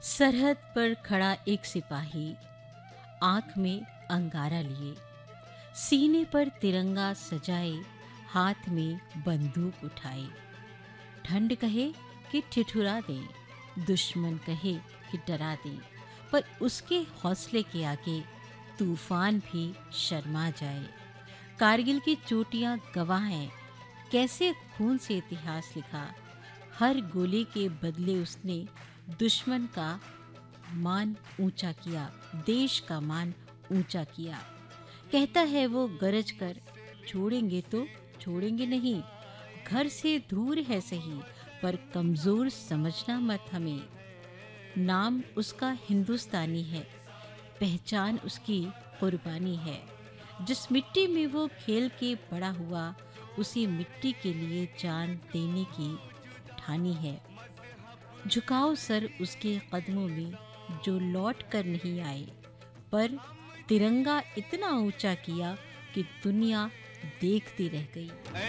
सरहद पर खड़ा एक सिपाही, आंख में अंगारा लिए, सीने पर तिरंगा सजाए, हाथ में बंदूक उठाए। ठंड कहे कि ठिठुरा दे, दुश्मन कहे कि डरा दे, पर उसके हौसले के आगे तूफान भी शर्मा जाए। कारगिल की चोटियां गवाह हैं, कैसे खून से इतिहास लिखा। हर गोली के बदले उसने दुश्मन का मान ऊंचा किया, देश का मान ऊंचा किया। कहता है वो गरज कर, छोड़ेंगे तो छोड़ेंगे नहीं। घर से दूर है सही, पर कमजोर समझना मत हमें। नाम उसका हिंदुस्तानी है, पहचान उसकी कुर्बानी है। जिस मिट्टी में वो खेल के बड़ा हुआ, उसी मिट्टी के लिए जान देने की ठानी है। झुकाओ सर उसके कदमों में, जो लौट कर नहीं आए, पर तिरंगा इतना ऊंचा किया कि दुनिया देखती रह गई।